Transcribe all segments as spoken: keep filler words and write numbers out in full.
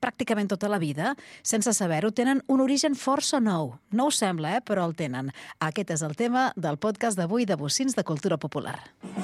pràcticament tota la vida, sense saber-ho, tenen un origen força nou. No ho sembla, eh? Però el tenen. Aquest és el tema del podcast d'avui de Bocins de Cultura Popular.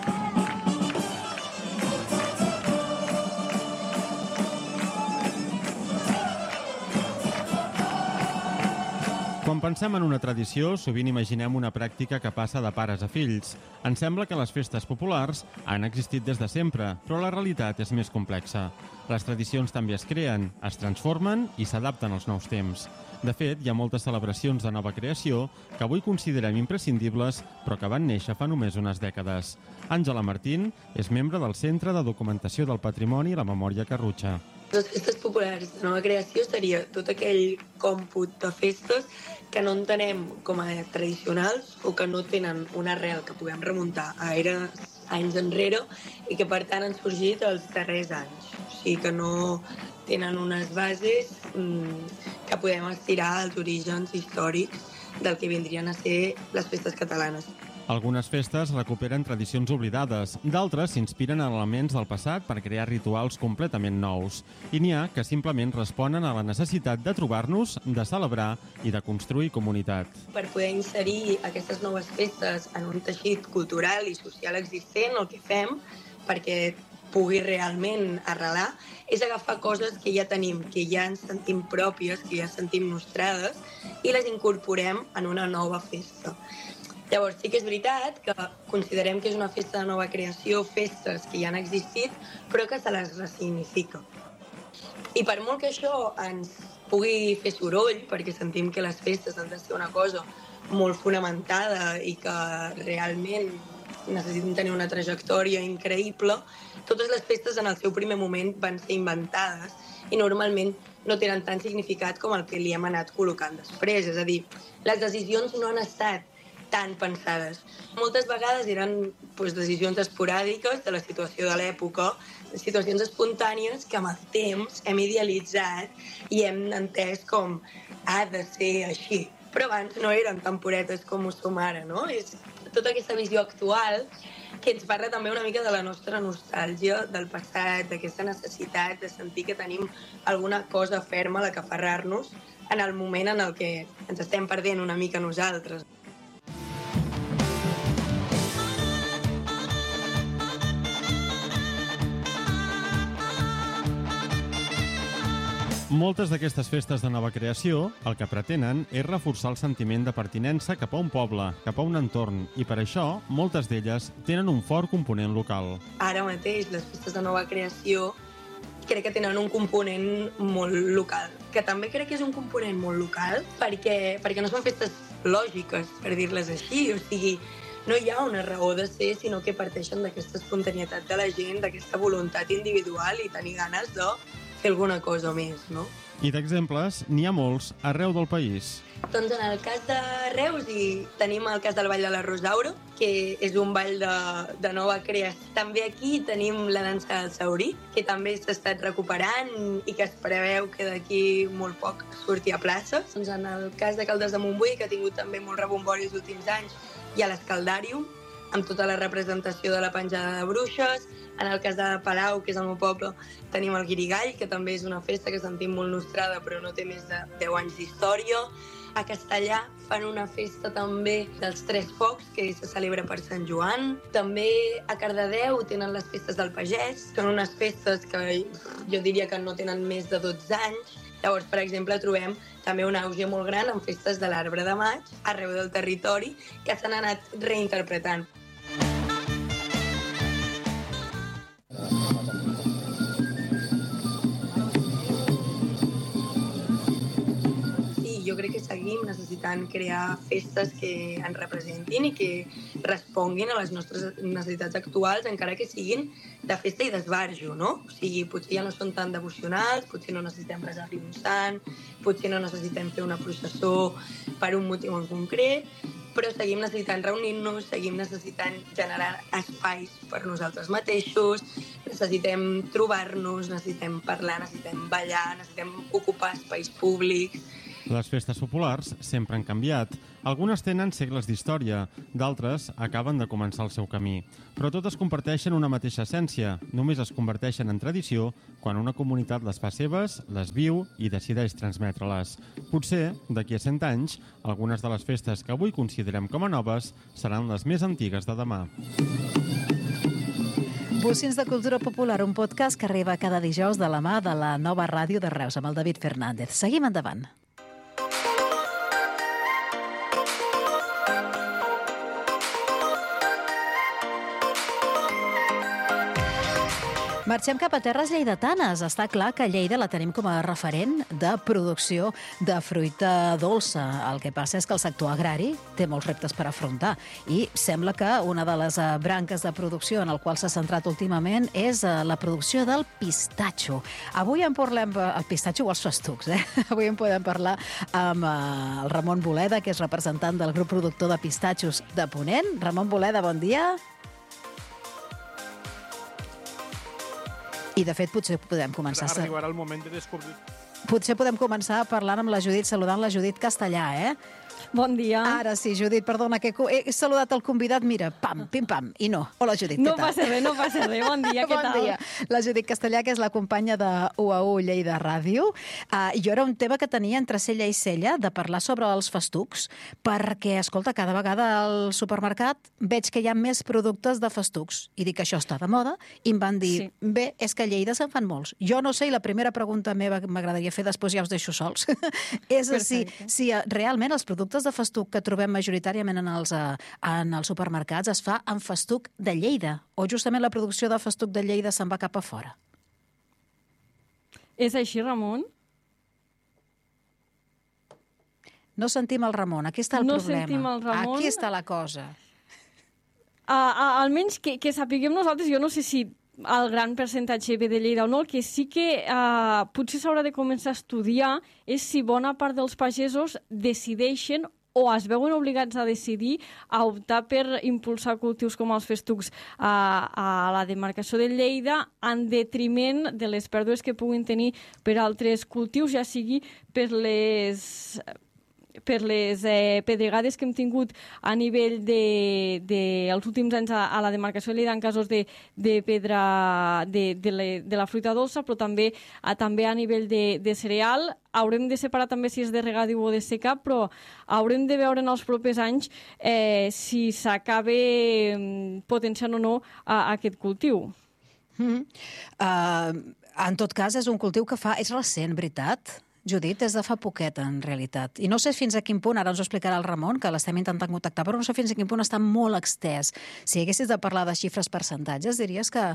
Quan pensem en una tradició, sovint imaginem una pràctica que passa de pares a fills. Ens sembla que les festes populars han existit des de sempre, però la realitat és més complexa. Les tradicions també es creen, es transformen i s'adapten als nous temps. De fet, hi ha moltes celebracions de nova creació que avui considerem imprescindibles, però que van néixer fa només unes dècades. Àngela Martín és membre del Centre de Documentació del Patrimoni i la Memòria Carrutxa. Les festes populars de nova creació seria tot aquell còmput de festes que no entenem com a tradicionals o que no tenen una arrel que puguem remuntar a eres anys enrere i que per tant han sorgit els darrers anys. O sigui que no tenen unes bases mmm, que podem estirar als orígens històrics del que vindrien a ser les festes catalanes. Algunes festes recuperen tradicions oblidades, d'altres s'inspiren en elements del passat per crear rituals completament nous. I n'hi ha que simplement responen a la necessitat de trobar-nos, de celebrar i de construir comunitat. Per poder inserir aquestes noves festes en un teixit cultural i social existent, el que fem, perquè pugui realment arrelar, és agafar coses que ja tenim, que ja ens sentim pròpies, que ja sentim nostrades, i les incorporem en una nova festa. Llavors, sí que és veritat que considerem que és una festa de nova creació, festes que ja han existit, però que se les ressignifica. I per molt que això ens pugui fer soroll, perquè sentim que les festes han de ser una cosa molt fonamentada i que realment necessiten tenir una trajectòria increïble, totes les festes en el seu primer moment van ser inventades i normalment no tenen tant significat com el que li hem anat col·locant després. És a dir, les decisions no han estat tan pensades. Moltes vegades eren doncs, decisions esporàdiques de la situació de l'època, situacions espontànies que amb el temps hem idealitzat i hem entès com ha de ser així. Però abans no eren tan puretes com ho som ara, no? És tota aquesta visió actual que ens parla també una mica de la nostra nostàlgia del passat, d'aquesta necessitat de sentir que tenim alguna cosa ferma a la que aferrar-nos en el moment en el que ens estem perdent una mica nosaltres. Moltes d'aquestes festes de nova creació el que pretenen és reforçar el sentiment de pertinença cap a un poble, cap a un entorn, i per això moltes d'elles tenen un fort component local. Ara mateix les festes de nova creació crec que tenen un component molt local, que també crec que és un component molt local perquè, perquè no són festes lògiques, per dir-les així, o sigui, no hi ha una raó de ser, sinó que parteixen d'aquesta espontaneïtat de la gent, d'aquesta voluntat individual i tenir ganes de fer alguna cosa més, no? I d'exemples n'hi ha molts arreu del país. Doncs en el cas de Reus i tenim el cas del Ball de la Rosauro, que és un ball de, de nova creació. També aquí tenim la dansa del Saurí, que també s'ha estat recuperant i que es preveu que d'aquí molt poc surti a places. Doncs en el cas de Caldes de Montbui, que ha tingut també molt rebombori els últims anys, hi ha l'Escaldàrium, amb tota la representació de la penjada de bruixes. En el cas de Palau, que és el meu poble, tenim el Guirigall, que també és una festa que sentim molt nostrada, però no té més de deu anys d'història. A Castellà fan una festa també dels Tres Focs, que se celebra per Sant Joan. També a Cardedeu tenen les festes del pagès, que són unes festes que jo diria que no tenen més de dotze anys. Llavors, per exemple, trobem també un auge molt gran en festes de l'arbre de maig arreu del territori que s'han anat reinterpretant. Jo crec que seguim necessitant crear festes que ens representin i que responguin a les nostres necessitats actuals, encara que siguin de festa i d'esbarjo, no? O sigui, potser ja no són tan devocionals, potser no necessitem resar-li un sant, potser no necessitem fer una processó per un motiu en concret, però seguim necessitant reunir-nos, seguim necessitant generar espais per nosaltres mateixos, necessitem trobar-nos, necessitem parlar, necessitem ballar, necessitem ocupar espais públics. Les festes populars sempre han canviat. Algunes tenen segles d'història, d'altres acaben de començar el seu camí. Però totes comparteixen una mateixa essència, només es converteixen en tradició quan una comunitat les fa seves, les viu i decideix transmetre-les. Potser, d'aquí a cent anys, algunes de les festes que avui considerem com a noves seran les més antigues de demà. Bocins de Cultura Popular, un podcast que arriba cada dijous de la mà de la Nova Ràdio de Reus, amb el David Fernández. Seguim endavant. Marxem cap a terres lleidatanes. Està clar que Lleida la tenim com a referent de producció de fruita dolça. El que passa és que el sector agrari té molts reptes per afrontar i sembla que una de les branques de producció en el qual s'ha centrat últimament és la producció del pistatxo. Avui en parlem el pistatxo o els festucs, eh? Avui en podem parlar amb el Ramon Boleda, que és representant del grup productor de pistatxos de Ponent. Ramon Boleda, bon dia. I, de fet, potser podem començar... Arribarà el moment de descobrir... Potser podem començar parlant amb la Judit, saludant la Judit Castellà, eh? Bon dia. Ara sí, Judit, perdona, que he saludat el convidat, mira, pam, pim, pam, i no. Hola, Judit, què no tal? No passa res, no passa res. Bon dia, què bon tal? Bon dia. La Judit Castellà, que és la companya de U A U Lleida Ràdio. Uh, jo era un tema que tenia entre cella i cella de parlar sobre els festucs, perquè, escolta, cada vegada al supermercat veig que hi ha més productes de festucs. I dic que això està de moda, i em van dir, sí. bé, és que a Lleida se'n fan molts. Jo no sé, i la primera pregunta meva que m'agradaria fer, després ja us deixo sols, és si, si realment els productes de festuc que trobem majoritàriament en els, en els supermercats es fa amb festuc de Lleida, o justament la producció de festuc de Lleida se'n va cap a fora? És així, Ramon? No sentim el Ramon, aquí està el no problema. No sentim el Ramon. Aquí està la cosa. Uh, uh, almenys que, que sapiguem nosaltres, jo no sé si el gran percentatge ve de Lleida o no, el que sí que uh, potser s'haurà de començar a estudiar és si bona part dels pagesos decideixen o es veuen obligats a decidir a optar per impulsar cultius com els festucs a, a la demarcació de Lleida en detriment de les pèrdues que puguin tenir per altres cultius, ja sigui per les... per les eh, pedregades que hem tingut a nivell de, de els últims anys a, a la demarcació de Lleida en casos de, de pedra de, de, la, de la fruita dolça, però també a, també a nivell de, de cereal. Haurem de separar també si és de regadiu o de secà, però haurem de veure en els propers anys eh, si s'acaba potenciant o no a, a aquest cultiu. Mm-hmm. uh, en tot cas, és un cultiu que fa... És recent, veritat? Judit, és de fa poquet, en realitat. I no sé fins a quin punt, ara ens ho explicarà el Ramon, que l'estem intentant contactar, però no sé fins a quin punt està molt extès. Si haguessis de parlar de xifres, percentatges, diries que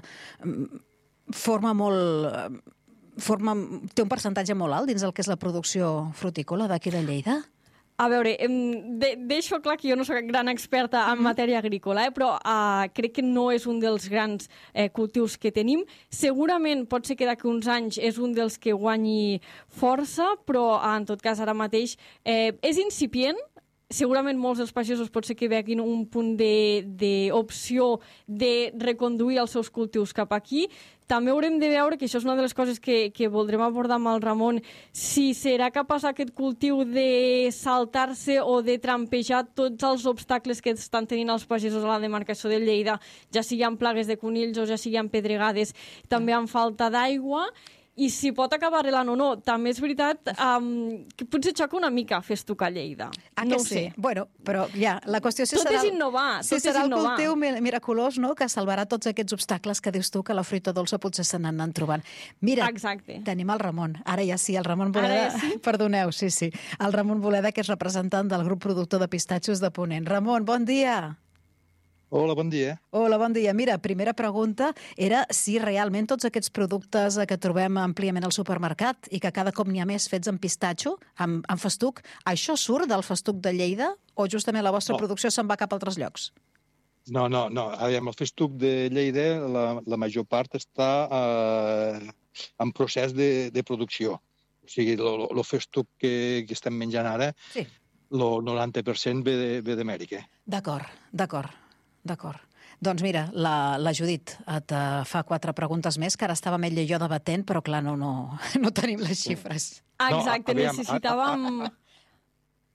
forma molt... Forma, té un percentatge molt alt dins el que és la producció frutícola d'aquí de Lleida? A veure, de, deixo clar que jo no soc gran experta en matèria agrícola, eh, però uh, crec que no és un dels grans eh, cultius que tenim. Segurament pot ser que d'aquí uns anys és un dels que guanyi força, però en tot cas ara mateix eh, és incipient. Segurament molts dels pagesos pot ser que veguin un punt d'opció de, de reconduir els seus cultius cap aquí. També haurem de veure, que això és una de les coses que, que voldrem abordar amb el Ramon, si serà capaç aquest cultiu de saltar-se o de trampejar tots els obstacles que estan tenint els pagesos a la demarcació de Lleida, ja sigui amb plagues de conills o ja sigui amb pedregades, també amb falta d'aigua, i si pot acabar arrelant o no. També és veritat um, que potser xoca una mica festuc a Lleida. Ah, no que ho sí? sé. Bueno, però ja, la qüestió si tot serà... és innovar, si tot serà és innovar. el cultiu miraculós, no?, que salvarà tots aquests obstacles que dius tu, que la fruita dolça potser se n'han trobant. Mira, exacte. Tenim el Ramon. Ara ja sí, el Ramon Boleda... Ja sí? Perdoneu, sí, sí. El Ramon Boleda, que és representant del grup productor de pistatxos de Ponent. Ramon, bon dia! Hola, bon dia. Hola, bon dia. Mira, primera pregunta era si realment tots aquests productes que trobem àmpliament al supermercat i que cada cop n'hi ha més fets amb pistatxo, amb, amb festuc, això surt del festuc de Lleida o justament la vostra no. producció se'n va cap a altres llocs? No, no, no. Aviam, el festuc de Lleida, la, la major part està eh, en procés de, de producció. O sigui, el festuc que, que estem menjant ara, sí. el noranta per cent ve d'Amèrica. D'acord, d'acord. D'acord. Doncs mira, la, la Judit et uh, fa quatre preguntes més, que ara estàvem ell i jo debatent, però clar, no, no, no tenim les xifres. Exacte, no, aviam, necessitàvem... A, a,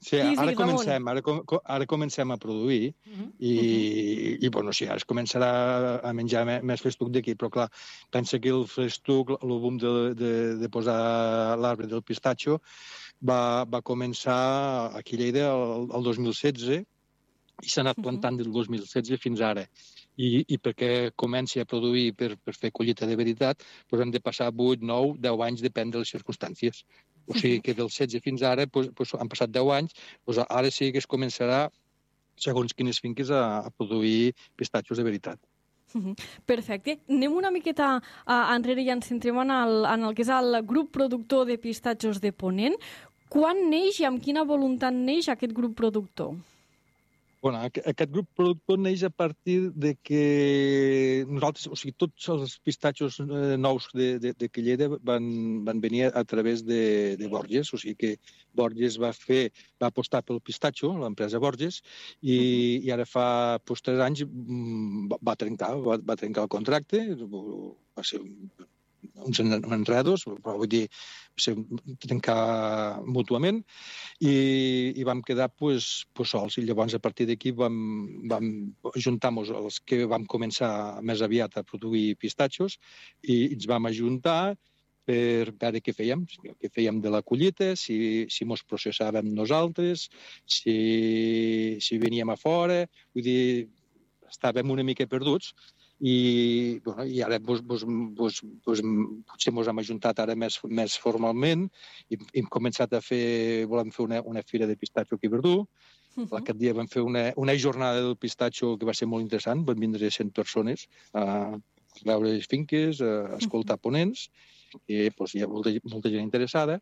Sí, Digues, ara digues, comencem, ara, com, ara comencem a produir Mhm. i, i bueno, sí, ara es començarà a menjar més, més festuc d'aquí, però clar, pensa que el festuc, el boom de, de, de posar l'arbre del pistatxo va, va començar aquí a Lleida el, el dos mil setze i s'ha anat plantant del dos mil setze fins ara. I, i perquè comenci a produir per, per fer collita de veritat, doncs hem de passar vuit, nou, deu anys, depèn de les circumstàncies. O sigui que del setze fins ara doncs, doncs han passat deu anys, doncs ara sí que es començarà, segons quines finques, a, a produir pistatxos de veritat. Perfecte. Anem una miqueta uh, enrere i ens centrem en el, en el que és el grup productor de pistatxos de Ponent. Quan neix i amb quina voluntat neix aquest grup productor? Bueno, aquest grup productor neix a partir de que nosaltres, o sigui, tots els pistatxos eh, nous de, de, de Lleida van, van venir a través de, de Borges, o sigui que Borges va fer, va apostar pel pistatxo, l'empresa Borges, i, uh-huh. i ara fa pues, tres anys va, va trencar, va, va trencar el contracte, va ser un, uns enredos, però vull dir, ser, trencar mútuament, i, i vam quedar pues, pues, sols. I llavors, a partir d'aquí, vam, vam ajuntar-nos els que vam començar més aviat a produir pistatxos i ens vam ajuntar per veure què fèiem, què fèiem de la collita, si, si mos processàvem nosaltres, si, si veníem a fora, vull dir, estàvem una mica perduts. I, bueno, i ara pues, pues, pues, pues, potser ens hem ajuntat ara més, més formalment i hem començat a fer, volem fer una, una fira de pistatxo aquí a Verdú. Uh-huh. Aquest dia vam fer una, una jornada del pistatxo que va ser molt interessant, van vindre cent persones a veure les finques, a escoltar ponents, que pues, hi ha molta, molta gent interessada,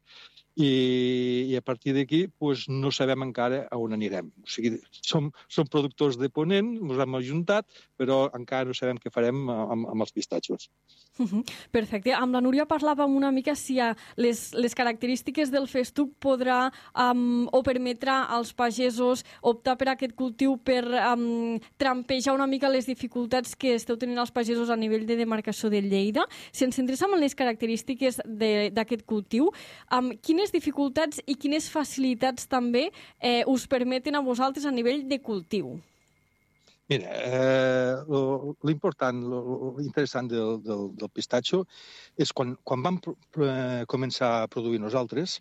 i, i a partir d'aquí pues, no sabem encara a on anirem. O sigui, som, som productors de ponent, ens hem ajuntat, però encara no sabem què farem amb, amb els pistatxos. Perfecte. Amb la Núria parlàvem una mica si les, les característiques del festuc podrà um, o permetrà als pagesos optar per aquest cultiu per um, trampejar una mica les dificultats que esteu tenint els pagesos a nivell de demarcació de Lleida. Si ens centréssim en les característiques d'aquest cultiu, um, quines dificultats i quines facilitats també eh, us permeten a vosaltres a nivell de cultiu? Mira, eh, l'important, l'interessant del, del, del pistatxo és quan, quan vam eh, començar a produir nosaltres,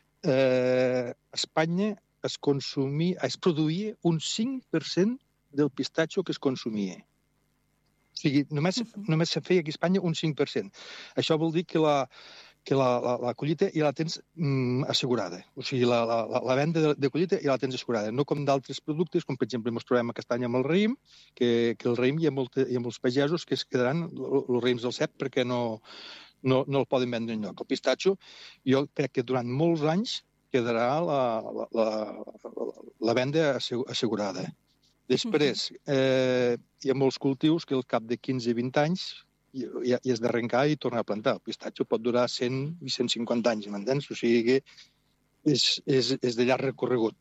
eh, a Espanya es, consumia, es produïa un cinc per cent del pistatxo que es consumia. O sigui, només, només se feia aquí a Espanya un cinc per cent. Això vol dir que la, que la, la, la collita ja la tens mm, assegurada. O sigui, la, la, la venda de, de collita ja la tens assegurada. No com d'altres productes, com per exemple ens trobem a Castanya amb el raïm, que, que el raïm hi ha, molta, hi ha molts pagesos que es quedaran els raïms del cep perquè no, no, no el poden vendre enlloc. El pistatxo, jo crec que durant molts anys quedarà la, la, la, la venda assegurada. Després, eh, hi ha molts cultius que al cap de quinze a vint anys i, i has d'arrencar i tornar a plantar. El pistatxo pot durar cent i cent cinquanta anys, m'entens? O sigui que és, és, és de llarg recorregut.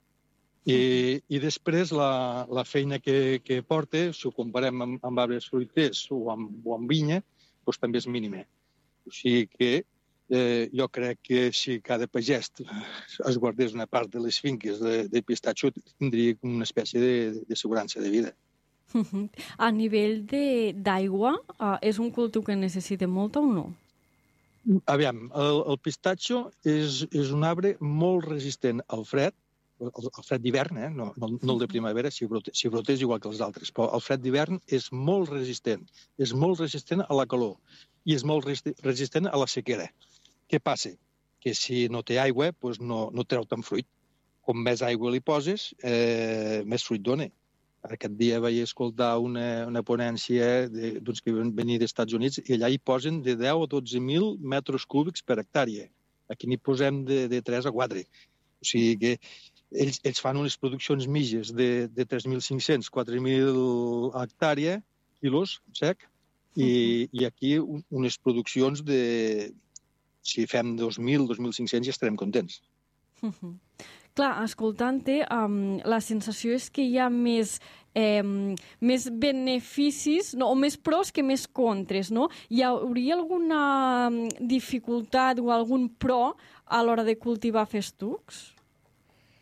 I, i després la, la feina que, que porta, si ho comparem amb, amb arbres fruiters o amb, o amb vinya, doncs també és mínima. O sigui que eh, jo crec que si cada pagès es guardés una part de les finques de, de pistatxo, tindria una espècie de, de segurança de vida. A nivell d'aigua, uh, és un cultiu que necessita molta o no? Aviam, el, el pistatxo és, és un arbre molt resistent al fred, el, el fred d'hivern, eh? no, no, no el de primavera, si brotés, si brotés igual que els altres, però el fred d'hivern és molt resistent, és molt resistent a la calor i és molt resistent a la sequera. Què passa? Que si no té aigua, doncs no, no treu tant fruit. Com més aigua li poses, eh, més fruit dona. Aquest dia vaig escoltar una, una ponència d'uns que venien dels Estats Units i allà hi posen de deu a dotze mil metres cúbics per hectàrea. Aquí n'hi posem de, de tres a quatre. O sigui que ells, ells fan unes produccions mitges de, de tres mil cinc-cents a quatre mil hectàrea, quilos sec, i, i aquí unes produccions de... Si fem dos mil, dos mil cinc-cents ja estarem contents. Uh-huh. Clar, escoltant-te, um, la sensació és que hi ha més, eh, més beneficis, no, o més pros que més contres, no? Hi hauria alguna dificultat o algun pro a l'hora de cultivar festucs?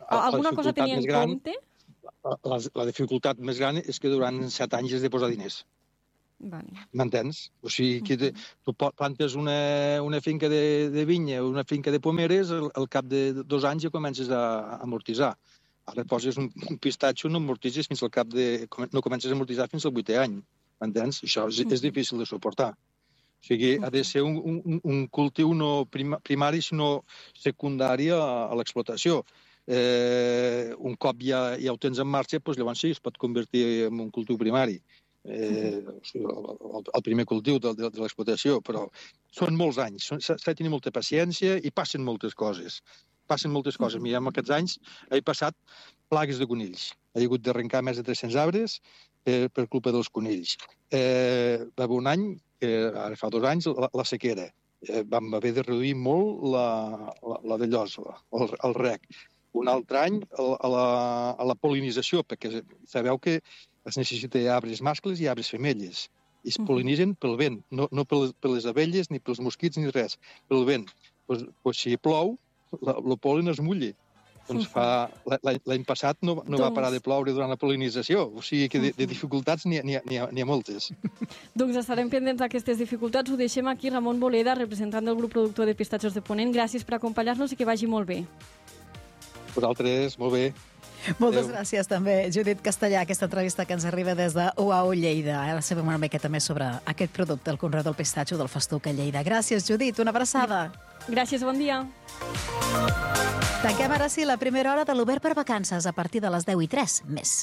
Alguna cosa a tenir en gran, compte? La, la dificultat més gran és que durant set anys has de posar diners. Vale. M'entens? O sigui, que te, tu plantes una, una finca de, de vinya o una finca de pomeres, al, al cap de dos anys ja comences a, a amortitzar. Ara poses un, un pistatxo, no amortitzes fins al cap de... no comences a amortitzar fins al vuitè any. M'entens? Això és, és difícil de suportar. O sigui, ha de ser un, un, un cultiu no primari, sinó secundari a, a l'explotació. Eh, un cop ja, ja ho tens en marxa, doncs llavors sí, es pot convertir en un cultiu primari. Eh, o sigui, el, el primer cultiu de, de, de l'explotació, però són molts anys, s'ha de tenir molta paciència i passen moltes coses. Passen moltes coses. Mira, en aquests anys he passat plagues de conills. He hagut d'arrencar més de tres-cents arbres per, per culpa dels conills. Eh, va haver un any, eh, ara fa dos anys, la, la sequera. Eh, vam haver de reduir molt la, la, la de llos, el, el rec. Un altre any, a la, a la pol·linització, perquè sabeu que es necessita arbres mascles i arbres femelles. I es pol·linitzen pel vent, no, no per, les, per les abelles, ni pels mosquits, ni res, pel vent. Pues, pues si plou, el pol·len es mulli. Doncs fa, l'any passat no, no va parar de ploure durant la pol·linització. O sigui que de, de dificultats n'hi ha, ha, ha moltes. Doncs estarem pendents d'aquestes dificultats. Ho deixem aquí. Ramon Boleda, representant del grup productor de pistatxos de Ponent. Gràcies per acompanyar-nos i que vagi molt bé. Vosaltres, molt bé. Moltes Adeu. Gràcies també, Judit Castellà, aquesta entrevista que ens arriba des de U A U Lleida. Ara sabem una miqueta més sobre aquest producte, el conreu del pistatxo del festuc a Lleida. Gràcies, Judit, una abraçada. Gràcies, bon dia. Tanquem ara sí la primera hora de l'Obert per Vacances a partir de les deu i tres més.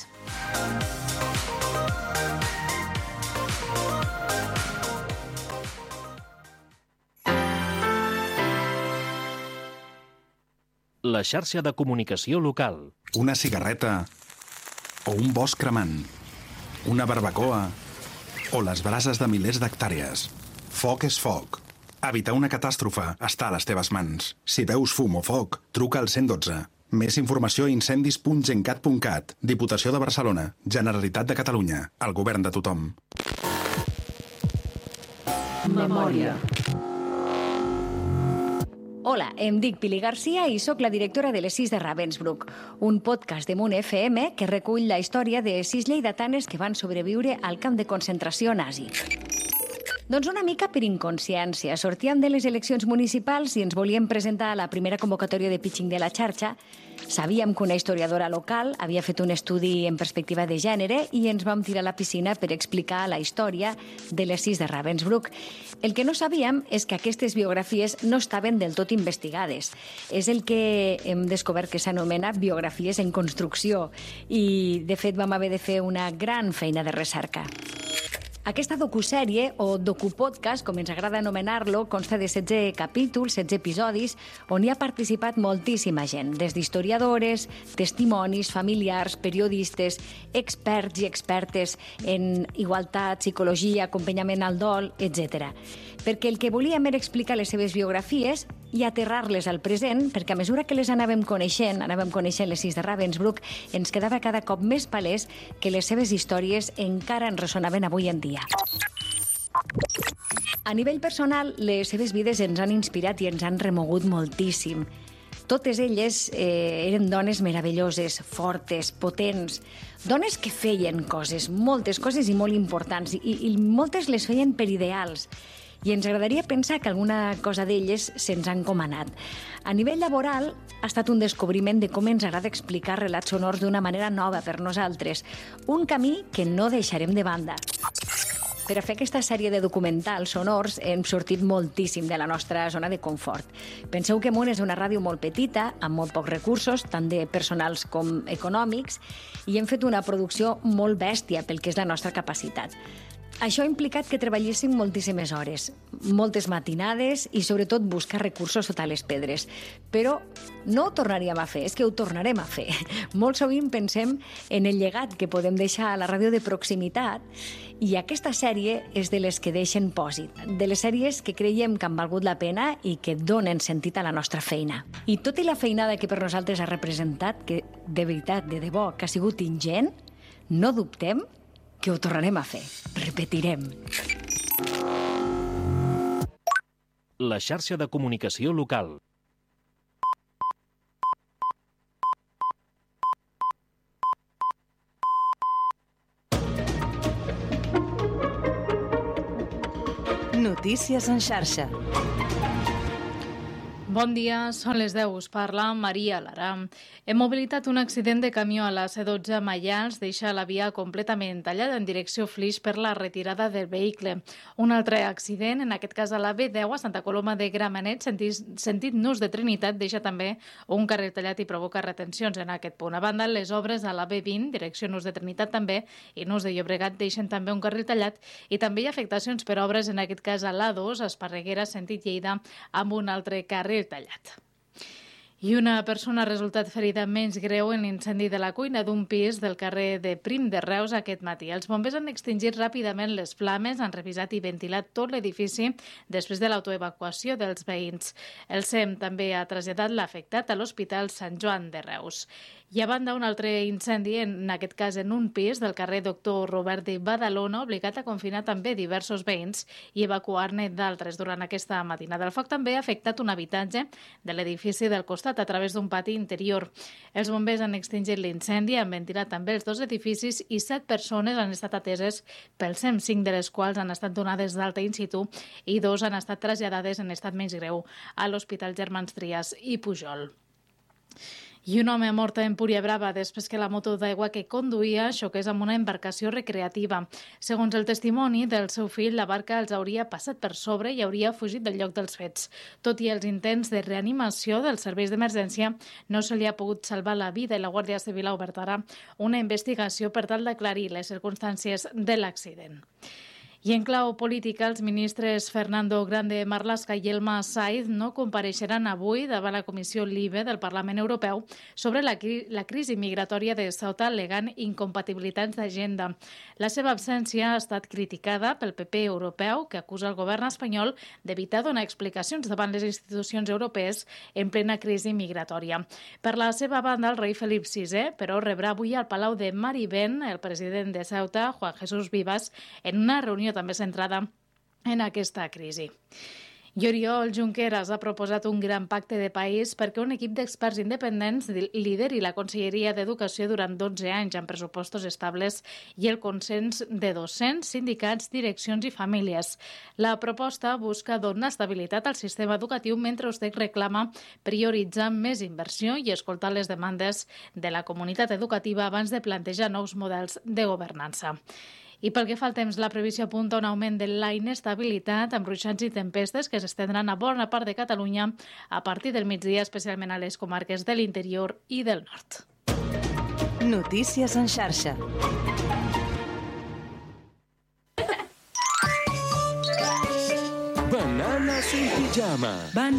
La xarxa de comunicació local. Una cigarreta o un bosc cremant, una barbacoa o les brases de milers d'hectàrees. Foc és foc. Evitar una catàstrofe està a les teves mans. Si veus fum o foc, truca al cent i dotze. Més informació a incendis punt gencat punt cat. Diputació de Barcelona. Generalitat de Catalunya. El govern de tothom. Memòria. Hola, em dic Pili Garcia i sóc la directora de les sis de Ravensbrück, un podcast de Munt F M que recull la història de sis lleidatanes que van sobreviure al camp de concentració nazi. Doncs una mica per inconsciència. Sortíem de les eleccions municipals i ens volíem presentar a la primera convocatòria de pitching de la xarxa. Sabíem que una historiadora local havia fet un estudi en perspectiva de gènere i ens vam tirar a la piscina per explicar la història de les sis de Ravensbrück. El que no sabíem és que aquestes biografies no estaven del tot investigades. És el que hem descobert que s'anomena biografies en construcció i, de fet, vam haver de fer una gran feina de recerca. Aquesta docusèrie, o docupodcast, com ens agrada anomenar-lo, consta de setze capítols, setze episodis, on hi ha participat moltíssima gent, des d'historiadores, testimonis, familiars, periodistes, experts i expertes en igualtat, psicologia, acompanyament al dol, etcètera. Perquè el que volíem era explicar les seves biografies i aterrar-les al present, perquè a mesura que les anàvem coneixent, anàvem coneixent les sis de Ravensbrück, ens quedava cada cop més palès que les seves històries encara ens ressonaven avui en dia. A nivell personal, les seves vides ens han inspirat i ens han remogut moltíssim. Totes elles eh, eren dones meravelloses, fortes, potents, dones que feien coses, moltes coses i molt importants, i, i moltes les feien per ideals. I ens agradaria pensar que alguna cosa d'elles se'ns ha encomanat. A nivell laboral, ha estat un descobriment de com ens agrada explicar relats sonors d'una manera nova per nosaltres, un camí que no deixarem de banda. Per a fer aquesta sèrie de documentals sonors hem sortit moltíssim de la nostra zona de confort. Penseu que Munt és una ràdio molt petita, amb molt pocs recursos, tant de personals com econòmics, i hem fet una producció molt bèstia pel que és la nostra capacitat. Això ha implicat que treballéssim moltíssimes hores, moltes matinades i, sobretot, buscar recursos sota les pedres. Però no ho tornaríem a fer, és que ho tornarem a fer. Molt sovint pensem en el llegat que podem deixar a la ràdio de proximitat i aquesta sèrie és de les que deixen pòsit, de les sèries que creiem que han valgut la pena i que donen sentit a la nostra feina. I tot i la feinada que per nosaltres ha representat, que de veritat, de debò, que ha sigut ingent, no dubtem que ho tornarem a fer. Repetirem. La xarxa de comunicació local. Notícies en xarxa. Bon dia, són les deu. Us parla Maria Lara. Hem mobilitat un accident de camió a la C dotze a Maials, deixa la via completament tallada en direcció Flix per la retirada del vehicle. Un altre accident, en aquest cas a la B deu a Santa Coloma de Gramenet, sentit, sentit Nus de Trinitat, deixa també un carril tallat i provoca retencions en aquest punt. A banda, les obres a la B vint, direcció Nus de Trinitat també, i Nus de Llobregat deixen també un carril tallat, i també hi ha afectacions per obres, en aquest cas a l'A dos, a Esparreguera, sentit Lleida, amb un altre carril tallat. I una persona ha resultat ferida menys greu en l'incendi de la cuina d'un pis del carrer de Prim de Reus aquest matí. Els bombers han extingit ràpidament les flames, han revisat i ventilat tot l'edifici després de l'autoevacuació dels veïns. El S E M també ha traslladat l'afectat a l'Hospital Sant Joan de Reus. I a banda, un altre incendi, en aquest cas en un pis del carrer Doctor Robert de Badalona, obligat a confinar també diversos veïns i evacuar-ne d'altres durant aquesta matinada. El foc també ha afectat un habitatge de l'edifici del costat a través d'un pati interior. Els bombers han extingit l'incendi, han ventilat també els dos edificis i set persones han estat ateses pel S E M, cinc de les quals han estat donades d'alta in situ i dos han estat traslladades en estat menys greu a l'Hospital Germans Trias i Pujol. I un home ha mort a Empúria Brava després que la moto d'aigua que conduïa xoqués amb una embarcació recreativa. Segons el testimoni del seu fill, la barca els hauria passat per sobre i hauria fugit del lloc dels fets. Tot i els intents de reanimació dels serveis d'emergència, no se li ha pogut salvar la vida i la Guàrdia Civil ha obert ara una investigació per tal d'aclarir les circumstàncies de l'accident. I en clau política, els ministres Fernando Grande Marlaska i Elma Saiz no compareixeran avui davant la Comissió LIBE del Parlament Europeu sobre la, cri la crisi migratòria de Ceuta alegant incompatibilitats d'agenda. La seva absència ha estat criticada pel P P europeu, que acusa el govern espanyol d'evitar donar explicacions davant les institucions europees en plena crisi migratòria. Per la seva banda, el rei Felip sisè, però, rebrà avui al Palau de Marivent el president de Ceuta, Juan Jesús Vivas, en una reunió també centrada en aquesta crisi. I Oriol Junqueras ha proposat un gran pacte de país perquè un equip d'experts independents lideri la Conselleria d'Educació durant dotze anys amb pressupostos estables i el consens de docents, sindicats, direccions i famílies. La proposta busca donar estabilitat al sistema educatiu mentre USDEC reclama prioritzar més inversió i escoltar les demandes de la comunitat educativa abans de plantejar nous models de governança. I pel que fa al temps, la previsió apunta un augment de la inestabilitat amb ruixats i tempestes que s'estendran a bona part de Catalunya a partir del migdia, especialment a les comarques de l'interior i del nord. Notícies en xarxa. Bananas en pijama.